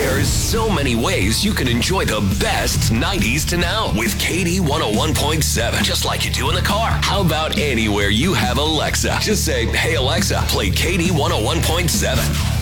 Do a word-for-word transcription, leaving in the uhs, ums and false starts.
There's so many ways you can enjoy the best nineties to now with K D one oh one point seven, just like you do in the car. How about anywhere you have Alexa? Just say, hey Alexa, play K D one oh one point seven.